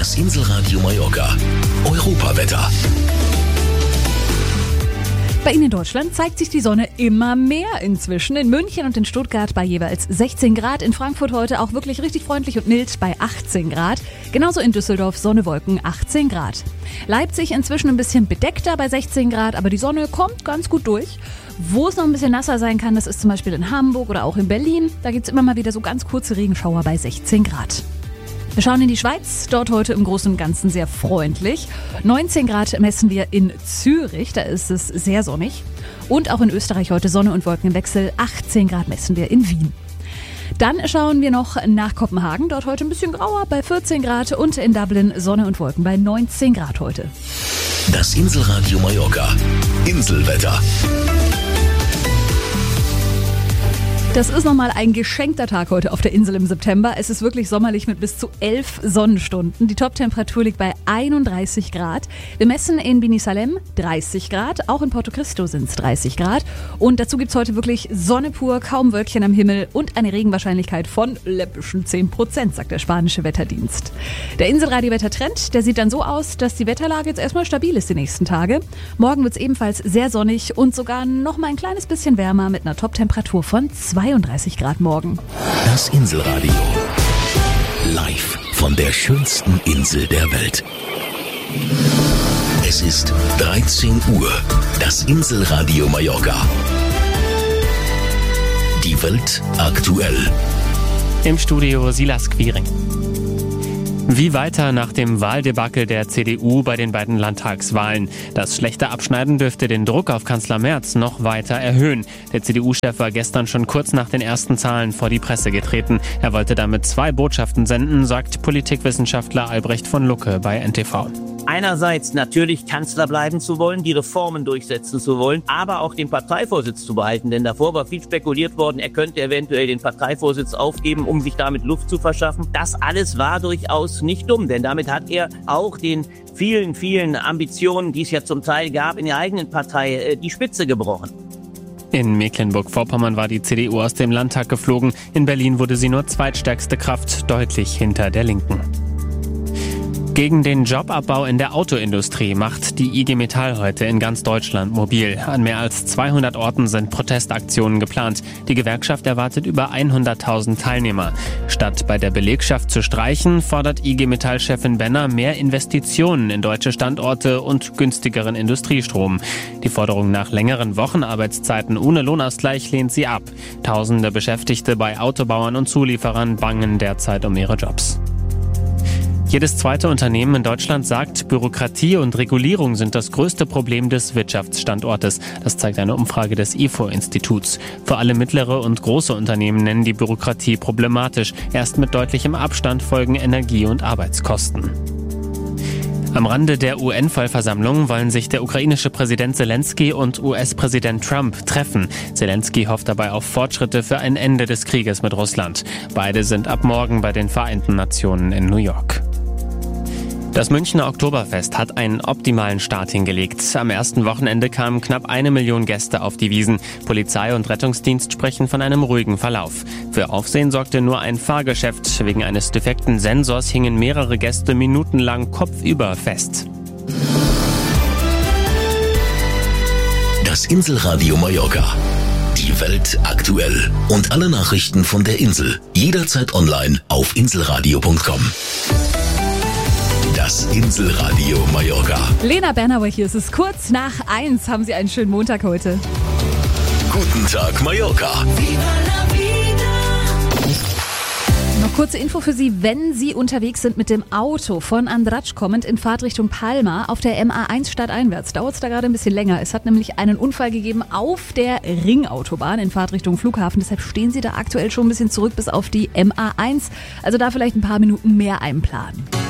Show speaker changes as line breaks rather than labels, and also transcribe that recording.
Das Inselradio Mallorca. Europawetter.
Bei Ihnen in Deutschland zeigt sich die Sonne immer mehr inzwischen. In München und in Stuttgart bei jeweils 16 Grad. In Frankfurt heute auch wirklich richtig freundlich und mild bei 18 Grad. Genauso in Düsseldorf Sonne, Wolken 18 Grad. Leipzig inzwischen ein bisschen bedeckter bei 16 Grad, aber die Sonne kommt ganz gut durch. Wo es noch ein bisschen nasser sein kann, das ist zum Beispiel in Hamburg oder auch in Berlin. Da gibt es immer mal wieder so ganz kurze Regenschauer bei 16 Grad. Wir schauen in die Schweiz, dort heute im Großen und Ganzen sehr freundlich. 19 Grad messen wir in Zürich, da ist es sehr sonnig. Und auch in Österreich heute Sonne und Wolken im Wechsel, 18 Grad messen wir in Wien. Dann schauen wir noch nach Kopenhagen, dort heute ein bisschen grauer bei 14 Grad und in Dublin Sonne und Wolken bei 19 Grad heute.
Das Inselradio Mallorca. Inselwetter.
Das ist nochmal ein geschenkter Tag heute auf der Insel im September. Es ist wirklich sommerlich mit bis zu 11 Sonnenstunden. Die Toptemperatur liegt bei 31 Grad. Wir messen in Binisalem 30 Grad. Auch in Porto Cristo sind es 30 Grad. Und dazu gibt es heute wirklich Sonne pur, kaum Wölkchen am Himmel und eine Regenwahrscheinlichkeit von läppischen 10%, sagt der spanische Wetterdienst. Der Inselradio-Wettertrend, der sieht dann so aus, dass die Wetterlage jetzt erstmal stabil ist die nächsten Tage. Morgen wird es ebenfalls sehr sonnig und sogar nochmal ein kleines bisschen wärmer mit einer Toptemperatur von 32 Grad morgen.
Das Inselradio. Live von der schönsten Insel der Welt. Es ist 13 Uhr. Das Inselradio Mallorca. Die Welt aktuell.
Im Studio Silas Quiring. Wie weiter nach dem Wahldebakel der CDU bei den beiden Landtagswahlen? Das schlechte Abschneiden dürfte den Druck auf Kanzler Merz noch weiter erhöhen. Der CDU-Chef war gestern schon kurz nach den ersten Zahlen vor die Presse getreten. Er wollte damit 2 Botschaften senden, sagt Politikwissenschaftler Albrecht von Lucke bei NTV.
Einerseits natürlich Kanzler bleiben zu wollen, die Reformen durchsetzen zu wollen, aber auch den Parteivorsitz zu behalten. Denn davor war viel spekuliert worden, er könnte eventuell den Parteivorsitz aufgeben, um sich damit Luft zu verschaffen. Das alles war durchaus nicht dumm, denn damit hat er auch den vielen, vielen Ambitionen, die es ja zum Teil gab, in der eigenen Partei die Spitze gebrochen.
In Mecklenburg-Vorpommern war die CDU aus dem Landtag geflogen. In Berlin wurde sie nur zweitstärkste Kraft, deutlich hinter der Linken. Gegen den Jobabbau in der Autoindustrie macht die IG Metall heute in ganz Deutschland mobil. An mehr als 200 Orten sind Protestaktionen geplant. Die Gewerkschaft erwartet über 100.000 Teilnehmer. Statt bei der Belegschaft zu streichen, fordert IG Metall-Chefin Benner mehr Investitionen in deutsche Standorte und günstigeren Industriestrom. Die Forderung nach längeren Wochenarbeitszeiten ohne Lohnausgleich lehnt sie ab. Tausende Beschäftigte bei Autobauern und Zulieferern bangen derzeit um ihre Jobs. Jedes zweite Unternehmen in Deutschland sagt, Bürokratie und Regulierung sind das größte Problem des Wirtschaftsstandortes. Das zeigt eine Umfrage des IFO-Instituts. Vor allem mittlere und große Unternehmen nennen die Bürokratie problematisch. Erst mit deutlichem Abstand folgen Energie- und Arbeitskosten. Am Rande der UN-Vollversammlung wollen sich der ukrainische Präsident Zelensky und US-Präsident Trump treffen. Zelensky hofft dabei auf Fortschritte für ein Ende des Krieges mit Russland. Beide sind ab morgen bei den Vereinten Nationen in New York. Das Münchner Oktoberfest hat einen optimalen Start hingelegt. Am ersten Wochenende kamen knapp 1 Million Gäste auf die Wiesn. Polizei und Rettungsdienst sprechen von einem ruhigen Verlauf. Für Aufsehen sorgte nur ein Fahrgeschäft. Wegen eines defekten Sensors hingen mehrere Gäste minutenlang kopfüber fest.
Das Inselradio Mallorca. Die Welt aktuell. Und alle Nachrichten von der Insel. Jederzeit online auf inselradio.com. Das Inselradio Mallorca.
Lena Bernauer hier, es ist kurz nach 1. Haben Sie einen schönen Montag heute.
Guten Tag Mallorca.
Noch kurze Info für Sie, wenn Sie unterwegs sind mit dem Auto von Andratsch kommend in Fahrtrichtung Palma auf der MA1 stadteinwärts. Dauert es da gerade ein bisschen länger. Es hat nämlich einen Unfall gegeben auf der Ringautobahn in Fahrtrichtung Flughafen. Deshalb stehen Sie da aktuell schon ein bisschen zurück bis auf die MA1. Also da vielleicht ein paar Minuten mehr einplanen.